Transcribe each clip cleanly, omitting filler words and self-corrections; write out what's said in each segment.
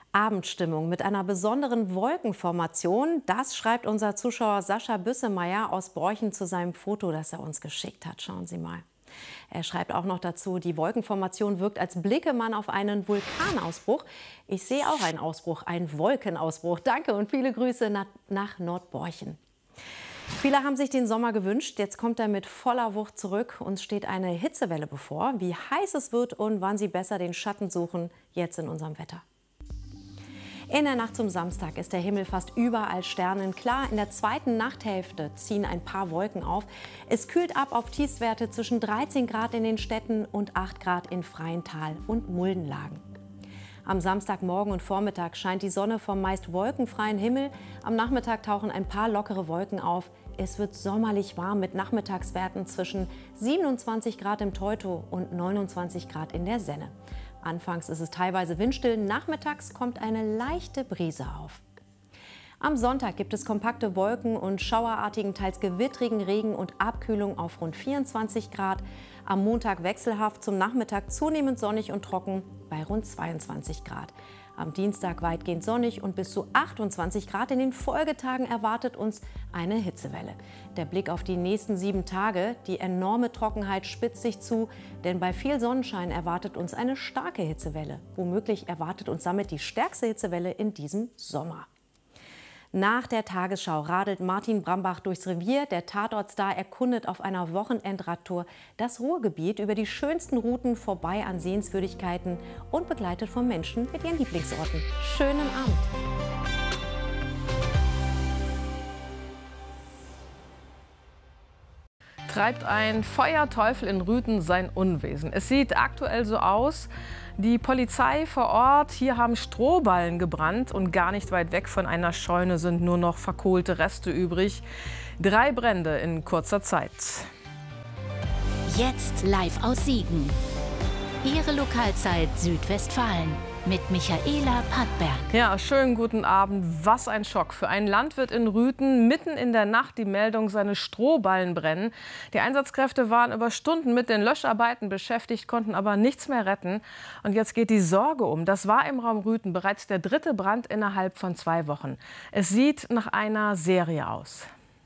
Abendstimmung mit einer besonderen Wolkenformation. Das schreibt unser Zuschauer Sascha Büssemeyer aus Borchen zu seinem Foto, das er uns geschickt hat. Schauen Sie mal. Er schreibt auch noch dazu, die Wolkenformation wirkt, als blicke man auf einen Vulkanausbruch. Ich sehe auch einen Ausbruch, einen Wolkenausbruch. Danke und viele Grüße nach Nordborchen. Viele haben sich den Sommer gewünscht. Jetzt kommt er mit voller Wucht zurück. Uns steht eine Hitzewelle bevor. Wie heiß es wird und wann Sie besser den Schatten suchen, jetzt in unserem Wetter. In der Nacht zum Samstag ist der Himmel fast überall sternenklar. In der zweiten Nachthälfte ziehen ein paar Wolken auf. Es kühlt ab auf Tiefstwerte zwischen 13 Grad in den Städten und 8 Grad in freien Tal- und Muldenlagen. Am Samstagmorgen und Vormittag scheint die Sonne vom meist wolkenfreien Himmel. Am Nachmittag tauchen ein paar lockere Wolken auf. Es wird sommerlich warm mit Nachmittagswerten zwischen 27 Grad im Teutow und 29 Grad in der Senne. Anfangs ist es teilweise windstill, nachmittags kommt eine leichte Brise auf. Am Sonntag gibt es kompakte Wolken und schauerartigen, teils gewittrigen Regen und Abkühlung auf rund 24 Grad. Am Montag wechselhaft, zum Nachmittag zunehmend sonnig und trocken bei rund 22 Grad. Am Dienstag weitgehend sonnig und bis zu 28 Grad. In den Folgetagen erwartet uns eine Hitzewelle. Der Blick auf die nächsten 7 Tage. Die enorme Trockenheit spitzt sich zu, denn bei viel Sonnenschein erwartet uns eine starke Hitzewelle. Womöglich erwartet uns damit die stärkste Hitzewelle in diesem Sommer. Nach der Tagesschau radelt Martin Brambach durchs Revier. Der Tatortstar erkundet auf einer Wochenendradtour das Ruhrgebiet über die schönsten Routen vorbei an Sehenswürdigkeiten und begleitet von Menschen mit ihren Lieblingsorten. Schönen Abend! Treibt ein Feuerteufel in Rüthen sein Unwesen. Es sieht aktuell so aus, die Polizei vor Ort, hier haben Strohballen gebrannt und gar nicht weit weg von einer Scheune sind nur noch verkohlte Reste übrig. 3 Brände in kurzer Zeit. Jetzt live aus Siegen. Ihre Lokalzeit Südwestfalen mit Michaela Pattberg. Ja, schönen guten Abend. Was ein Schock für einen Landwirt in Rüthen. Mitten in der Nacht die Meldung, seine Strohballen brennen. Die Einsatzkräfte waren über Stunden mit den Löscharbeiten beschäftigt, konnten aber nichts mehr retten. Und jetzt geht die Sorge um. Das war im Raum Rüthen bereits der 3. Brand innerhalb von 2 Wochen. Es sieht nach einer Serie aus.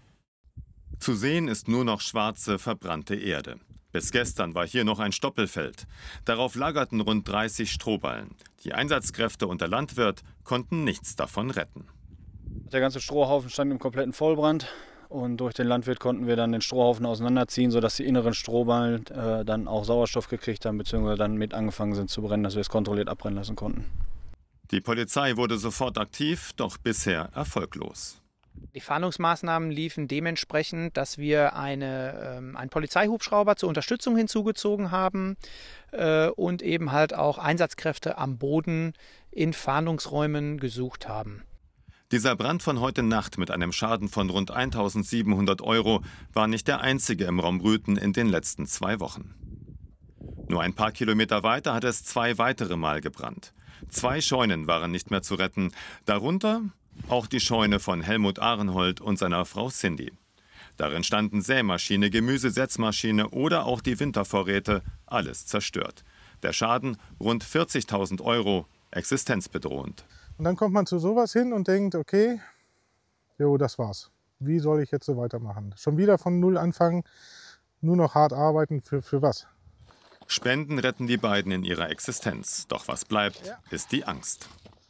Zu sehen ist nur noch schwarze, verbrannte Erde. Bis gestern war hier noch ein Stoppelfeld. Darauf lagerten rund 30 Strohballen. Die Einsatzkräfte und der Landwirt konnten nichts davon retten. Der ganze Strohhaufen stand im kompletten Vollbrand. Und durch den Landwirt konnten wir dann den Strohhaufen auseinanderziehen, sodass die inneren Strohballen dann auch Sauerstoff gekriegt haben, beziehungsweise dann mit angefangen sind zu brennen, dass wir es kontrolliert abbrennen lassen konnten. Die Polizei wurde sofort aktiv, doch bisher erfolglos. Die Fahndungsmaßnahmen liefen dementsprechend, dass wir einen Polizeihubschrauber zur Unterstützung hinzugezogen haben und eben halt auch Einsatzkräfte am Boden in Fahndungsräumen gesucht haben. Dieser Brand von heute Nacht mit einem Schaden von rund 1.700 € war nicht der einzige im Raum Rüthen in den letzten 2 Wochen. Nur ein paar Kilometer weiter hat es 2 weitere Mal gebrannt. 2 Scheunen waren nicht mehr zu retten, darunter auch die Scheune von Helmut Ahrenhold und seiner Frau Cindy. Darin standen Sämaschine, Gemüsesetzmaschine oder auch die Wintervorräte, alles zerstört. Der Schaden rund 40.000 €, existenzbedrohend. Und dann kommt man zu sowas hin und denkt, okay, jo, das war's. Wie soll ich jetzt so weitermachen? Schon wieder von Null anfangen, nur noch hart arbeiten, für was? Spenden retten die beiden in ihrer Existenz. Doch was bleibt, ist die Angst.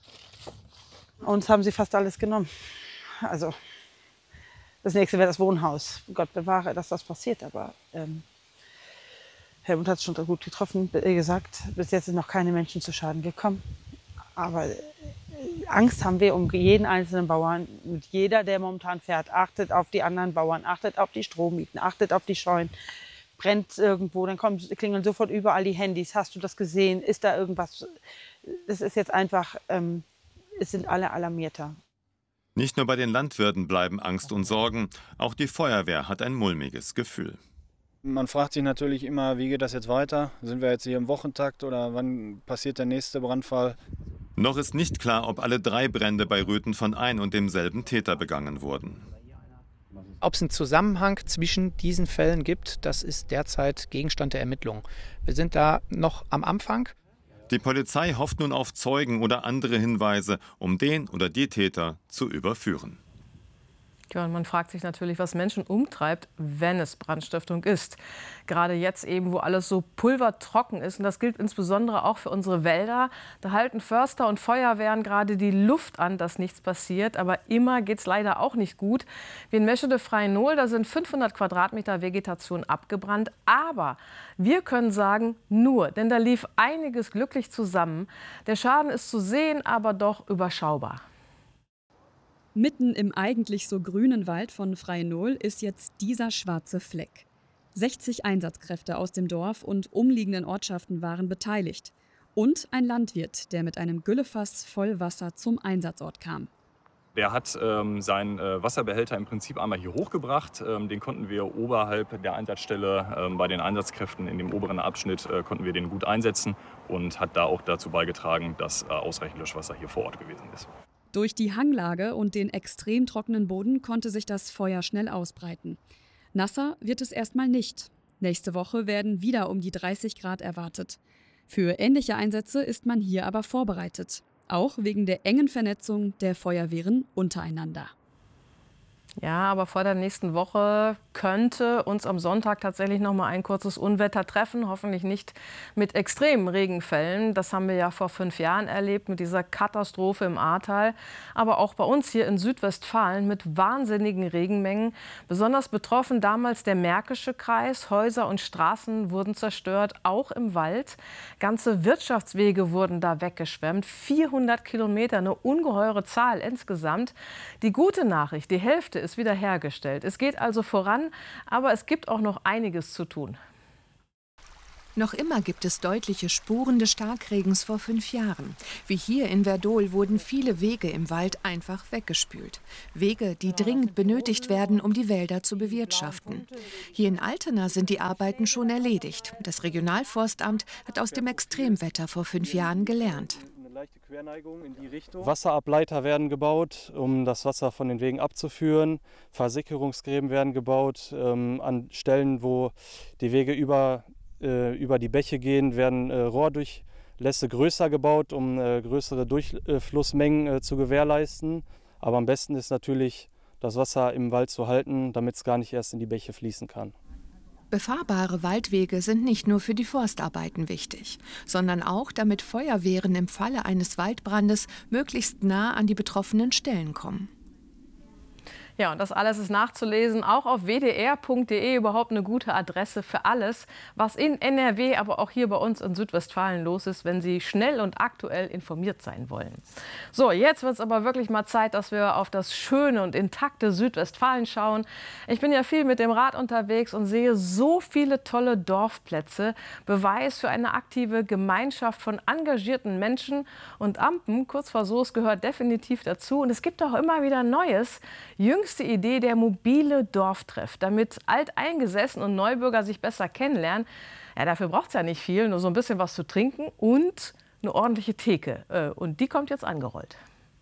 Uns haben sie fast alles genommen. Also das nächste wäre das Wohnhaus. Gott bewahre, dass das passiert. Aber Helmut hat es schon gut getroffen. Wie gesagt, bis jetzt sind noch keine Menschen zu Schaden gekommen. Aber Angst haben wir um jeden einzelnen Bauern. Und jeder, der momentan fährt, achtet auf die anderen Bauern, achtet auf die Strommieten, achtet auf die Scheunen. Brennt irgendwo, dann klingeln sofort überall die Handys. Hast du das gesehen? Ist da irgendwas? Das ist jetzt einfach... Es sind alle alarmierter. Nicht nur bei den Landwirten bleiben Angst und Sorgen, auch die Feuerwehr hat ein mulmiges Gefühl. Man fragt sich natürlich immer, wie geht das jetzt weiter? Sind wir jetzt hier im Wochentakt oder wann passiert der nächste Brandfall? Noch ist nicht klar, ob alle 3 Brände bei Rüthen von ein und demselben Täter begangen wurden. Ob es einen Zusammenhang zwischen diesen Fällen gibt, das ist derzeit Gegenstand der Ermittlung. Wir sind da noch am Anfang. Die Polizei hofft nun auf Zeugen oder andere Hinweise, um den oder die Täter zu überführen. Ja, und man fragt sich natürlich, was Menschen umtreibt, wenn es Brandstiftung ist. Gerade jetzt eben, wo alles so pulvertrocken ist. Und das gilt insbesondere auch für unsere Wälder. Da halten Förster und Feuerwehren gerade die Luft an, dass nichts passiert. Aber immer geht es leider auch nicht gut. Wie in Meschede-Freinol, da sind 500 Quadratmeter Vegetation abgebrannt. Aber wir können sagen, nur, denn da lief einiges glücklich zusammen. Der Schaden ist zu sehen, aber doch überschaubar. Mitten im eigentlich so grünen Wald von Freinol ist jetzt dieser schwarze Fleck. 60 Einsatzkräfte aus dem Dorf und umliegenden Ortschaften waren beteiligt. Und ein Landwirt, der mit einem Güllefass voll Wasser zum Einsatzort kam. Der hat seinen Wasserbehälter im Prinzip einmal hier hochgebracht. Den konnten wir oberhalb der Einsatzstelle bei den Einsatzkräften in dem oberen Abschnitt konnten wir den gut einsetzen und hat da auch dazu beigetragen, dass ausreichend Löschwasser hier vor Ort gewesen ist. Durch die Hanglage und den extrem trockenen Boden konnte sich das Feuer schnell ausbreiten. Nasser wird es erstmal nicht. Nächste Woche werden wieder um die 30 Grad erwartet. Für ähnliche Einsätze ist man hier aber vorbereitet. Auch wegen der engen Vernetzung der Feuerwehren untereinander. Ja, aber vor der nächsten Woche könnte uns am Sonntag tatsächlich noch mal ein kurzes Unwetter treffen. Hoffentlich nicht mit extremen Regenfällen. Das haben wir ja vor 5 Jahren erlebt mit dieser Katastrophe im Ahrtal. Aber auch bei uns hier in Südwestfalen mit wahnsinnigen Regenmengen. Besonders betroffen damals der Märkische Kreis. Häuser und Straßen wurden zerstört, auch im Wald. Ganze Wirtschaftswege wurden da weggeschwemmt. 400 Kilometer, eine ungeheure Zahl insgesamt. Die gute Nachricht, die Hälfte ist wiederhergestellt. Es geht also voran, aber es gibt auch noch einiges zu tun. Noch immer gibt es deutliche Spuren des Starkregens vor 5 Jahren. Wie hier in Verdol wurden viele Wege im Wald einfach weggespült. Wege, die dringend benötigt werden, um die Wälder zu bewirtschaften. Hier in Altena sind die Arbeiten schon erledigt. Das Regionalforstamt hat aus dem Extremwetter vor 5 Jahren gelernt. Wasserableiter werden gebaut, um das Wasser von den Wegen abzuführen. Versickerungsgräben werden gebaut. An Stellen, wo die Wege über die Bäche gehen, werden Rohrdurchlässe größer gebaut, um größere Durchflussmengen zu gewährleisten. Aber am besten ist natürlich, das Wasser im Wald zu halten, damit es gar nicht erst in die Bäche fließen kann. Befahrbare Waldwege sind nicht nur für die Forstarbeiten wichtig, sondern auch, damit Feuerwehren im Falle eines Waldbrandes möglichst nah an die betroffenen Stellen kommen. Ja, und das alles ist nachzulesen, auch auf wdr.de, überhaupt eine gute Adresse für alles, was in NRW, aber auch hier bei uns in Südwestfalen los ist, wenn Sie schnell und aktuell informiert sein wollen. So, jetzt wird es aber wirklich mal Zeit, dass wir auf das schöne und intakte Südwestfalen schauen. Ich bin ja viel mit dem Rad unterwegs und sehe so viele tolle Dorfplätze. Beweis für eine aktive Gemeinschaft von engagierten Menschen. Und Ampen, kurz vor Soest, gehört definitiv dazu. Und es gibt auch immer wieder Neues. Jüngste Idee der mobile Dorftreff, damit Alteingesessen und Neubürger sich besser kennenlernen. Ja, dafür braucht es ja nicht viel, nur so ein bisschen was zu trinken und eine ordentliche Theke. Und die kommt jetzt angerollt.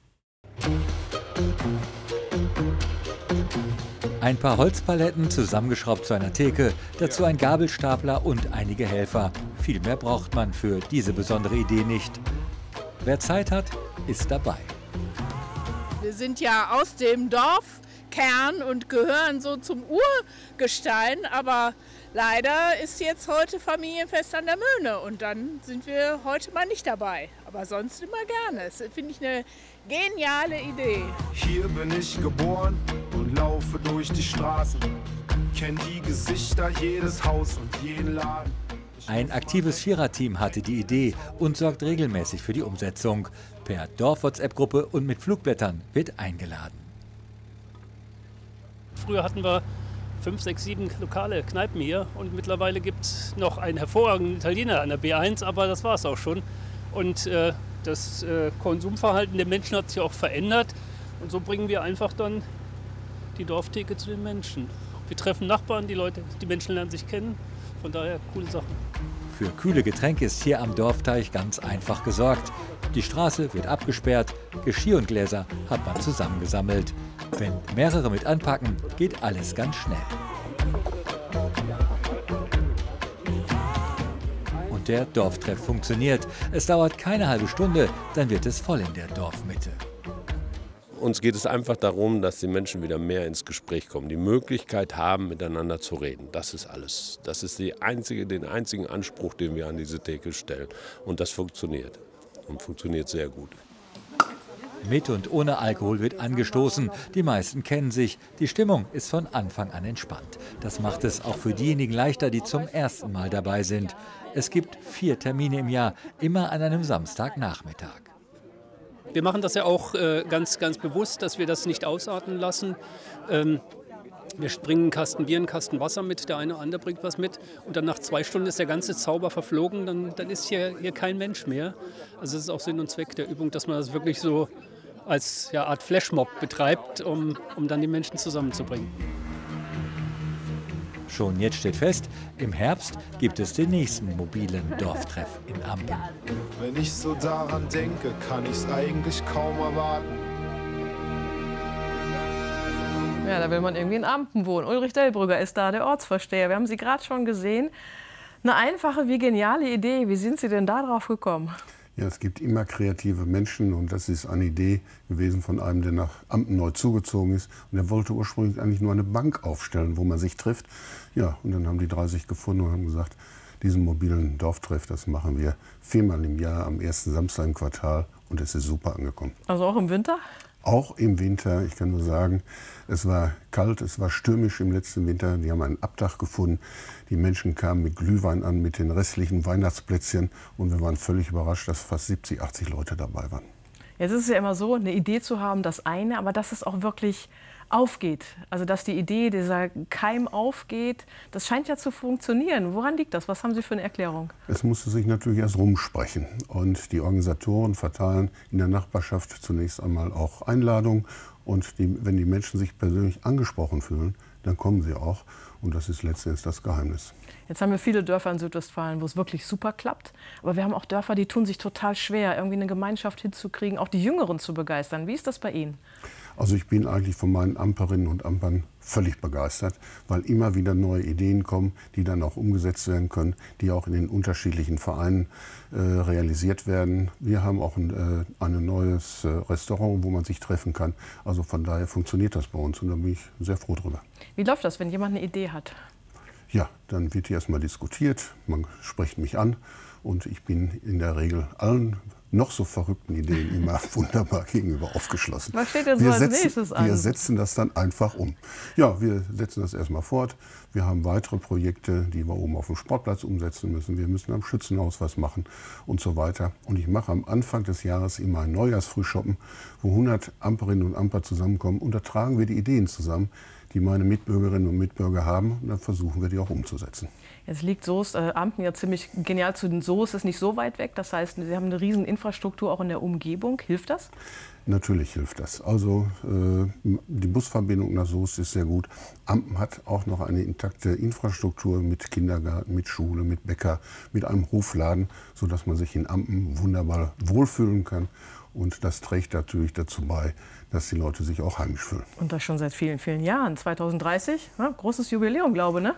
Ein paar Holzpaletten zusammengeschraubt zu einer Theke, dazu ein Gabelstapler und einige Helfer. Viel mehr braucht man für diese besondere Idee nicht. Wer Zeit hat, ist dabei. Wir sind ja aus dem Dorfkern und gehören so zum Urgestein, aber leider ist jetzt heute Familienfest an der Möhne und dann sind wir heute mal nicht dabei. Aber sonst immer gerne. Das finde ich eine geniale Idee. Hier bin ich geboren und laufe durch die Straßen, kenn die Gesichter, jedes Haus und jeden Laden. Ein aktives Viererteam hatte die Idee und sorgt regelmäßig für die Umsetzung. Per Dorf-WhatsApp-Gruppe und mit Flugblättern wird eingeladen. Früher hatten wir 5, 6, 7 lokale Kneipen hier und mittlerweile gibt es noch einen hervorragenden Italiener an der B1, aber das war es auch schon. Und das Konsumverhalten der Menschen hat sich auch verändert und so bringen wir einfach dann die Dorftheke zu den Menschen. Wir treffen Nachbarn, die Menschen lernen sich kennen, von daher coole Sachen. Für kühle Getränke ist hier am Dorfteich ganz einfach gesorgt. Die Straße wird abgesperrt, Geschirr und Gläser hat man zusammengesammelt. Wenn mehrere mit anpacken, geht alles ganz schnell. Und der Dorftreff funktioniert. Es dauert keine halbe Stunde, dann wird es voll in der Dorfmitte. Uns geht es einfach darum, dass die Menschen wieder mehr ins Gespräch kommen, die Möglichkeit haben, miteinander zu reden. Das ist alles. Das ist den einzigen Anspruch, den wir an diese Theke stellen. Und das funktioniert. Und funktioniert sehr gut. Mit und ohne Alkohol wird angestoßen. Die meisten kennen sich. Die Stimmung ist von Anfang an entspannt. Das macht es auch für diejenigen leichter, die zum ersten Mal dabei sind. Es gibt 4 Termine im Jahr, immer an einem Samstagnachmittag. Wir machen das ja auch ganz bewusst, dass wir das nicht ausarten lassen. Wir bringen einen Kasten Bier, einen Kasten Wasser mit, der eine oder andere bringt was mit. Und dann nach 2 Stunden ist der ganze Zauber verflogen, dann ist hier kein Mensch mehr. Also das ist auch Sinn und Zweck der Übung, dass man das wirklich so als Art Flashmob betreibt, um dann die Menschen zusammenzubringen. Schon jetzt steht fest, im Herbst gibt es den nächsten mobilen Dorftreff in Ampen. Wenn ich so daran denke, kann ich es eigentlich kaum erwarten. Ja, da will man irgendwie in Ampen wohnen. Ulrich Delbrügger ist da, der Ortsvorsteher. Wir haben Sie gerade schon gesehen. Eine einfache wie geniale Idee. Wie sind Sie denn da drauf gekommen? Ja, es gibt immer kreative Menschen und das ist eine Idee gewesen von einem, der nach Ampen neu zugezogen ist. Und der wollte ursprünglich eigentlich nur eine Bank aufstellen, wo man sich trifft. Ja, und dann haben die 3 sich gefunden und haben gesagt, diesen mobilen Dorftreff, das machen wir 4-mal im Jahr am ersten Samstag im Quartal und es ist super angekommen. Also auch im Winter? Auch im Winter, ich kann nur sagen, es war kalt, es war stürmisch im letzten Winter. Die haben ein Abdach gefunden. Die Menschen kamen mit Glühwein an, mit den restlichen Weihnachtsplätzchen. Und wir waren völlig überrascht, dass fast 70, 80 Leute dabei waren. Jetzt ist es ja immer so, eine Idee zu haben, das eine, aber dass es auch wirklich aufgeht. Also dass die Idee, dieser Keim aufgeht, das scheint ja zu funktionieren. Woran liegt das? Was haben Sie für eine Erklärung? Es musste sich natürlich erst rumsprechen. Und die Organisatoren verteilen in der Nachbarschaft zunächst einmal auch Einladungen. Und wenn die Menschen sich persönlich angesprochen fühlen, dann kommen sie auch. Und das ist letztendlich das Geheimnis. Jetzt haben wir viele Dörfer in Südwestfalen, wo es wirklich super klappt. Aber wir haben auch Dörfer, die tun sich total schwer, irgendwie eine Gemeinschaft hinzukriegen, auch die Jüngeren zu begeistern. Wie ist das bei Ihnen? Also ich bin eigentlich von meinen Amperinnen und Ampern völlig begeistert, weil immer wieder neue Ideen kommen, die dann auch umgesetzt werden können, die auch in den unterschiedlichen Vereinen realisiert werden. Wir haben auch ein neues Restaurant, wo man sich treffen kann. Also von daher funktioniert das bei uns und da bin ich sehr froh drüber. Wie läuft das, wenn jemand eine Idee hat? Ja, dann wird die erstmal diskutiert, man spricht mich an und ich bin in der Regel allen noch so verrückten Ideen immer wunderbar gegenüber aufgeschlossen. Was steht denn so als nächstes an? Wir setzen das dann einfach um. Ja, wir setzen das erstmal fort. Wir haben weitere Projekte, die wir oben auf dem Sportplatz umsetzen müssen. Wir müssen am Schützenhaus was machen und so weiter. Und ich mache am Anfang des Jahres immer ein Neujahrsfrühschoppen, wo 100 Amperinnen und Amper zusammenkommen. Und da tragen wir die Ideen zusammen, die meine Mitbürgerinnen und Mitbürger haben. Und dann versuchen wir, die auch umzusetzen. Jetzt liegt Soest, Ampen ja ziemlich genial zu den Soest, ist nicht so weit weg. Das heißt, Sie haben eine riesen Infrastruktur auch in der Umgebung. Hilft das? Natürlich hilft das. Also die Busverbindung nach Soest ist sehr gut. Ampen hat auch noch eine intakte Infrastruktur mit Kindergarten, mit Schule, mit Bäcker, mit einem Hofladen, sodass man sich in Ampen wunderbar wohlfühlen kann. Und das trägt natürlich dazu bei, dass die Leute sich auch heimisch fühlen. Und das schon seit vielen, vielen Jahren. 2030, ne? Großes Jubiläum, glaube ich, ne?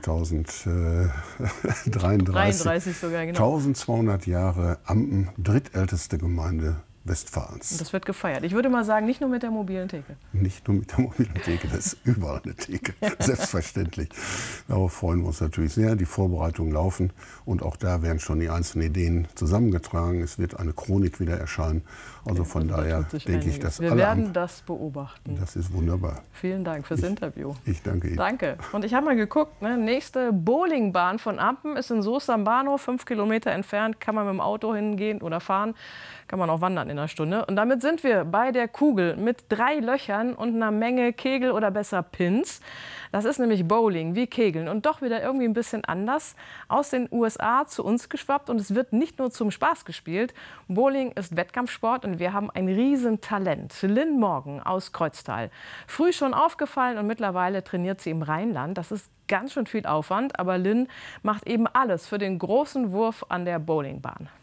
2033 sogar, genau. 1200 Jahre Ampen, drittälteste Gemeinde Westfalens. Und das wird gefeiert. Ich würde mal sagen, nicht nur mit der mobilen Theke. Nicht nur mit der mobilen Theke, das ist überall eine Theke, selbstverständlich. Darauf freuen wir uns natürlich sehr. Die Vorbereitungen laufen und auch da werden schon die einzelnen Ideen zusammengetragen. Es wird eine Chronik wieder erscheinen. Also von daher denke ich, dass wir werden das beobachten. Das ist wunderbar. Vielen Dank fürs Interview. Ich danke Ihnen. Danke. Und ich habe mal geguckt, ne? Nächste Bowlingbahn von Ampen ist in Soest am Bahnhof, 5 Kilometer entfernt. Kann man mit dem Auto hingehen oder fahren. Kann man auch wandern in einer Stunde. Und damit sind wir bei der Kugel mit 3 Löchern und einer Menge Kegel oder besser Pins. Das ist nämlich Bowling wie Kegeln und doch wieder irgendwie ein bisschen anders. Aus den USA zu uns geschwappt und es wird nicht nur zum Spaß gespielt. Bowling ist Wettkampfsport und wir haben ein Riesentalent. Lynn Morgan aus Kreuztal. Früh schon aufgefallen und mittlerweile trainiert sie im Rheinland. Das ist ganz schön viel Aufwand, aber Lynn macht eben alles für den großen Wurf an der Bowlingbahn.